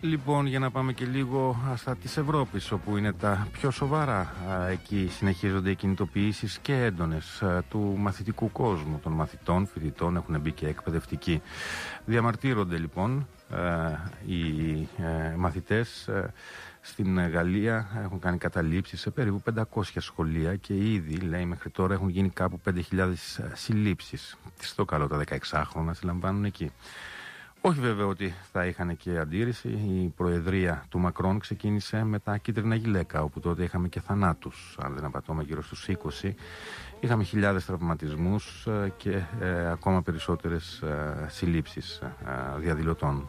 Λοιπόν, για να πάμε και λίγο στα της Ευρώπης, όπου είναι τα πιο σοβαρά. Εκεί συνεχίζονται οι κινητοποιήσεις και έντονες του μαθητικού κόσμου, των μαθητών, φοιτητών, έχουν μπει και εκπαιδευτικοί. Διαμαρτύρονται λοιπόν οι μαθητές. Στην Γαλλία έχουν κάνει καταλήψεις σε περίπου 500 σχολεία και ήδη, λέει, μέχρι τώρα έχουν γίνει κάπου 5.000 συλλήψεις. Τι στο καλό τα 16χρονα συλλαμβάνουν εκεί. Όχι βέβαια ότι θα είχαν και αντίρρηση. Η προεδρία του Μακρόν ξεκίνησε με τα κίτρινα γυλαίκα, όπου τότε είχαμε και θανάτους, αν δεν απατώμε γύρω στους 20. Είχαμε χιλιάδες τραυματισμούς και ακόμα περισσότερες συλλήψεις διαδηλωτών.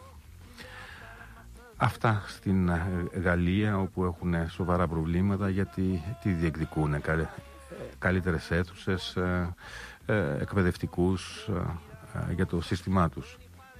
Αυτά στην Γαλλία, όπου έχουν σοβαρά προβλήματα, γιατί τι διεκδικούν? Καλύτερες αίθουσες, εκπαιδευτικούς για το σύστημά τους.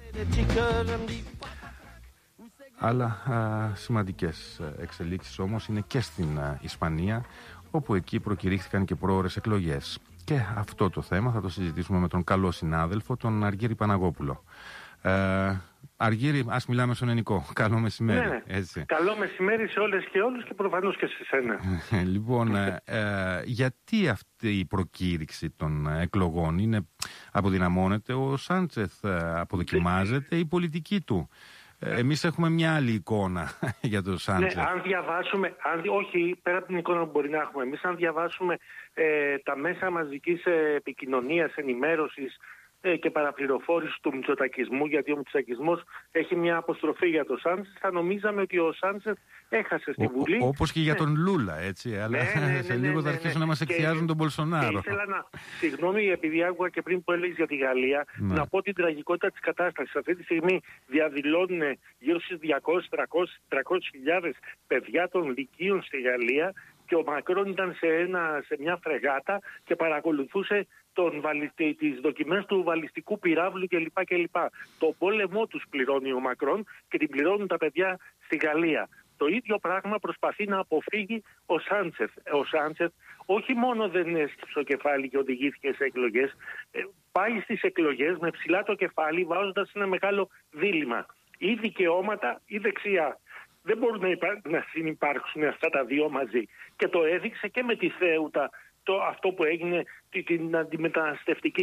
Άλλα σημαντικές εξελίξεις όμως είναι και στην Ισπανία, όπου εκεί προκηρύχθηκαν και πρόωρες εκλογές. Και αυτό το θέμα θα το συζητήσουμε με τον καλό συνάδελφο, τον Αργύρη Παναγόπουλο. Αργύρη, ας μιλάμε στον ελληνικό. Καλό μεσημέρι. Ναι, έτσι. Καλό μεσημέρι σε όλες και όλους και προφανώς και σε σένα. Λοιπόν, γιατί αυτή η προκήρυξη των εκλογών αποδυναμώνεται? Ο Σάντσεθ αποδοκιμάζεται, η πολιτική του. Εμείς έχουμε μια άλλη εικόνα για τον Σάντσεθ. Ναι, αν διαβάσουμε, όχι πέρα από την εικόνα που μπορεί να έχουμε, εμείς αν διαβάσουμε τα μέσα μαζικής επικοινωνίας, ενημέρωσης και παραπληροφόρηση του μητσοτακισμού, γιατί ο μητσοτακισμός έχει μια αποστροφή για τον Σάντσεθ, θα νομίζαμε ότι ο Σάντσεθ έχασε στη Βουλή. Όπως και για τον Λούλα, έτσι. Αλλά σε λίγο θα αρχίσουν να μας εκθιάζουν τον Μπολσονάρο. Συγγνώμη, επειδή άκουγα και πριν που έλεγες για τη Γαλλία, να πω την τραγικότητα της κατάστασης. Αυτή τη στιγμή διαδηλώνουν γύρω στις 200-300 παιδιά των λυκείων στη Γαλλία και ο Μακρόν ήταν σε μια φρεγάτα και παρακολουθούσε τις δοκιμές του βαλιστικού πυράβλου κλπ. Το πόλεμό τους πληρώνει ο Μακρόν και την πληρώνουν τα παιδιά στη Γαλλία. Το ίδιο πράγμα προσπαθεί να αποφύγει ο Σάντσεθ. Ο Σάντσεθ όχι μόνο δεν έσκυψε το κεφάλι και οδηγήθηκε σε εκλογές, πάει στις εκλογές με ψηλά το κεφάλι, βάζοντας ένα μεγάλο δίλημμα. Ή δικαιώματα ή δεξιά. Δεν μπορούν να συνυπάρξουν αυτά τα δύο μαζί. Και το έδειξε και με τη Θέουτα αυτό που έγινε, το αντιμεταναστευτικό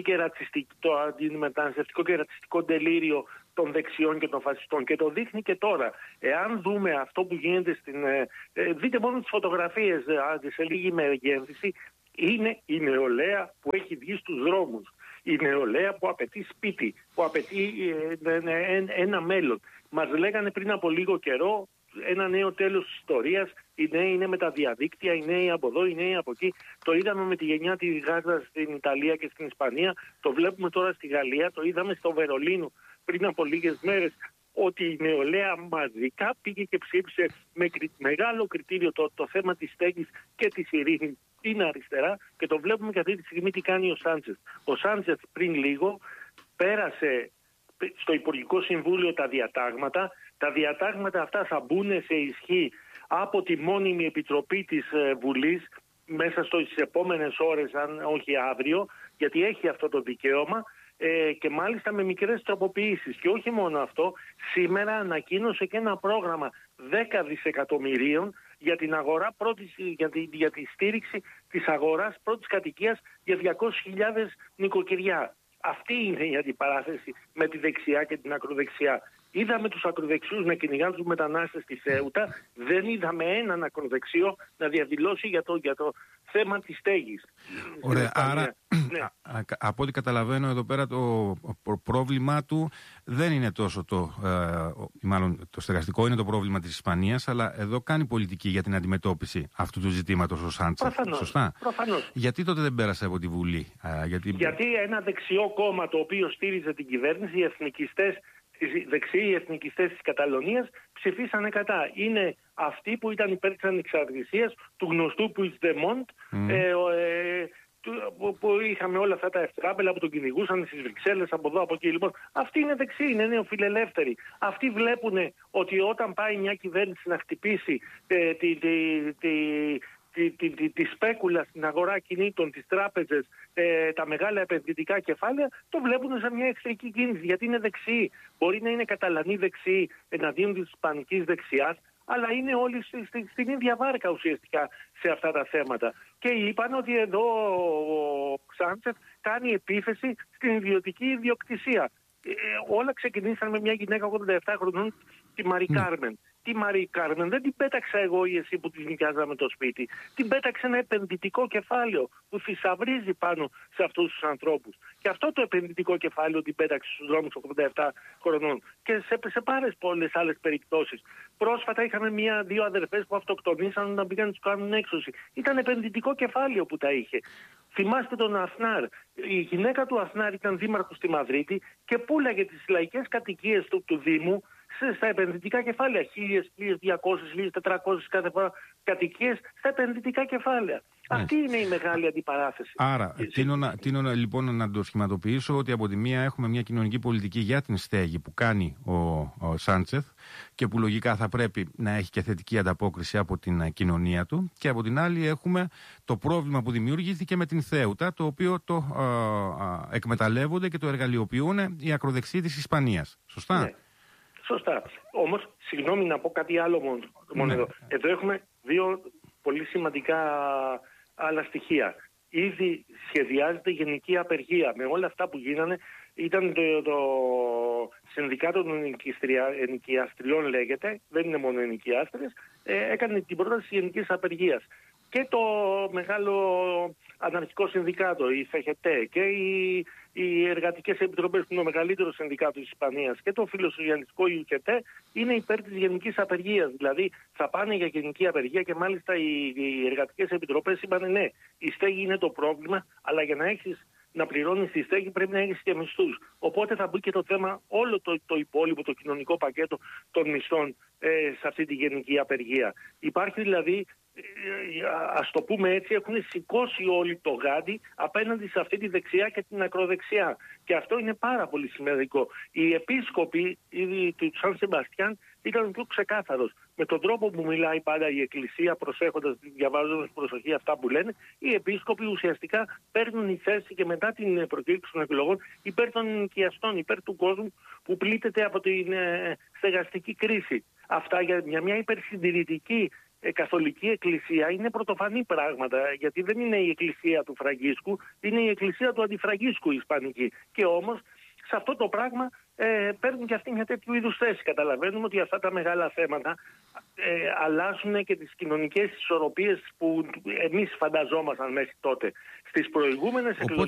και ρατσιστικό τελείριο των δεξιών και των φασιστών. Και το δείχνει και τώρα. Εάν δούμε αυτό που γίνεται δείτε μόνο τις φωτογραφίες σε λίγη μεγέθυνση, είναι η νεολαία που έχει βγει στους δρόμους. Η νεολαία που απαιτεί σπίτι, που απαιτεί ένα μέλλον. Μας λέγανε πριν από λίγο καιρό ένα νέο τέλος της ιστορίας. Οι νέοι είναι με τα διαδίκτυα, οι νέοι από εδώ, οι νέοι από εκεί. Το είδαμε με τη γενιά τη Γάζα στην Ιταλία και στην Ισπανία. Το βλέπουμε τώρα στη Γαλλία. Το είδαμε στο Βερολίνο πριν από λίγες μέρες. Ότι η νεολαία μαζικά πήγε και ψήφισε με μεγάλο κριτήριο το θέμα της στέγης και της ειρήνης στην αριστερά. Και το βλέπουμε και αυτή τη στιγμή τι κάνει ο Σάντσεθ. Ο Σάντσεθ πριν λίγο πέρασε στο Υπουργικό Συμβούλιο τα διατάγματα. Τα διατάγματα αυτά θα μπουν σε ισχύ από τη μόνιμη επιτροπή της Βουλής μέσα στις επόμενες ώρες, αν όχι αύριο, γιατί έχει αυτό το δικαίωμα και μάλιστα με μικρές τροποποιήσεις. Και όχι μόνο αυτό, σήμερα ανακοίνωσε και ένα πρόγραμμα 10 δισεκατομμυρίων για την αγορά για τη στήριξη της αγοράς πρώτης κατοικίας για 200.000 νοικοκυριά. Αυτή είναι η αντιπαράθεση με τη δεξιά και την ακροδεξιά. Είδαμε τους ακροδεξιούς να κυνηγάνε τους μετανάστες στη Θέουτα, δεν είδαμε έναν ακροδεξιό να διαδηλώσει για το θέμα της στέγης. Ωραία, άρα από ό,τι καταλαβαίνω εδώ πέρα το πρόβλημά του δεν είναι τόσο μάλλον το στεγαστικό είναι το πρόβλημα της Ισπανίας, αλλά εδώ κάνει πολιτική για την αντιμετώπιση αυτού του ζητήματος ο Σάντσεθ. Σωστά. Προφανώς. Γιατί τότε δεν πέρασε από τη Βουλή? Γιατί ένα δεξιό κόμμα το οποίο στήριζε την κυβέρνηση, οι δεξιοί εθνικιστές της Καταλωνίας ψηφίσανε κατά. Είναι αυτοί που ήταν υπέρ της ανεξαρτησίας, του γνωστού Puigdemont, που είχαμε όλα αυτά τα ευτράπελα που τον κυνηγούσαν στις Βρυξέλλες από εδώ από εκεί. Λοιπόν, αυτοί είναι δεξιοί, είναι νεοφιλελεύθεροι. Αυτοί βλέπουν ότι όταν πάει μια κυβέρνηση να χτυπήσει τη σπέκουλα στην αγορά κινήτων, τις τράπεζες, τα μεγάλα επενδυτικά κεφάλαια, το βλέπουν σε μια εχθρική κίνηση. Γιατί είναι δεξιοί. Μπορεί να είναι καταλανοί δεξιοί εναντίον της ισπανικής δεξιάς, αλλά είναι όλοι στην ίδια βάρκα ουσιαστικά σε αυτά τα θέματα. Και είπαν ότι εδώ ο Σάντσεφ κάνει επίθεση στην ιδιωτική ιδιοκτησία. Όλα ξεκινήσαν με μια γυναίκα 87 χρονών, τη Μαρί Κάρμεν. Τη Μαρί Κάρμεν δεν την πέταξα εγώ ή εσύ που τη νοικιάζαμε το σπίτι. Την πέταξε ένα επενδυτικό κεφάλαιο που θησαυρίζει πάνω σε αυτούς τους ανθρώπους. Και αυτό το επενδυτικό κεφάλαιο την πέταξε στους δρόμους 87 χρονών. Και σε πάρα πολλές άλλες περιπτώσεις. Πρόσφατα είχαμε δύο αδερφές που αυτοκτονήσαν να πήγαν να τους κάνουν έξωση. Ήταν επενδυτικό κεφάλαιο που τα είχε. Θυμάστε τον Ασνάρ. Η γυναίκα του Ασνάρ ήταν δήμαρχος στη Μαδρίτη και πούλαγε τις λαϊκές κατοικίες του Δήμου στα επενδυτικά κεφάλαια. 1.200, 1.400 κάθε φορά κατοικίες στα επενδυτικά κεφάλαια. Αυτή είναι η μεγάλη αντιπαράθεση. Άρα, τείνω λοιπόν να το σχηματοποιήσω ότι από τη μία έχουμε μια κοινωνική πολιτική για την στέγη που κάνει ο Σάντσεφ και που λογικά θα πρέπει να έχει και θετική ανταπόκριση από την κοινωνία του, και από την άλλη έχουμε το πρόβλημα που δημιουργήθηκε με την Θέουτα, το οποίο το εκμεταλλεύονται και το εργαλειοποιούν οι ακροδεξιοί της Ισπανίας. Σωστά? Ναι. Σωστά. Όμως, συγγνώμη να πω κάτι άλλο μόνο εδώ. Εδώ έχουμε δύο πολύ σημαντικά άλλα στοιχεία. Ήδη σχεδιάζεται γενική απεργία. Με όλα αυτά που γίνανε, ήταν το Συνδικάτο των Ενοικιαστριών λέγεται, δεν είναι μόνο ενοικιάστρες, έκανε την πρόταση γενικής απεργίας. Και το μεγάλο αναρχικό συνδικάτο, η ΦΕΧΕΤΕ, και οι εργατικές επιτροπές που είναι ο μεγαλύτερο συνδικάτο της Ισπανίας, και το φιλοσοφιαλιστικό ΙΟΚΕΤΕ είναι υπέρ της γενικής απεργίας. Δηλαδή θα πάνε για γενική απεργία και μάλιστα οι εργατικές επιτροπές είπαν ναι, η στέγη είναι το πρόβλημα, αλλά για να έχεις να πληρώνεις τη στέγη πρέπει να έχεις και μισθούς. Οπότε θα μπει και το θέμα όλο το υπόλοιπο, το κοινωνικό πακέτο των μισθών σε αυτή τη γενική απεργία. Υπάρχει δηλαδή, ας το πούμε έτσι, έχουν σηκώσει όλοι το γάντι απέναντι σε αυτή τη δεξιά και την ακροδεξιά. Και αυτό είναι πάρα πολύ σημαντικό. Οι επίσκοποι του Σαν Σεμπαστιάν ήταν πιο ξεκάθαρος. Με τον τρόπο που μιλάει πάντα η Εκκλησία, προσέχοντας, διαβάζοντας προσοχή αυτά που λένε, οι επίσκοποι ουσιαστικά παίρνουν η θέση και μετά την προκήρυξη των εκλογών υπέρ των ενοικιαστών, υπέρ του κόσμου που πλήττεται από την στεγαστική κρίση. Αυτά για μια υπερσυντηρητική καθολική εκκλησία είναι πρωτοφανή πράγματα, γιατί δεν είναι η εκκλησία του Φραγκίσκου, είναι η εκκλησία του Αντιφραγκίσκου η Ισπανική. Και όμως σε αυτό το πράγμα παίρνουν και αυτοί μια τέτοιου είδους θέση. Καταλαβαίνουμε ότι αυτά τα μεγάλα θέματα αλλάζουν και τις κοινωνικές ισορροπίες που εμείς φανταζόμασταν μέχρι τότε. Στις προηγούμενες εκλογές.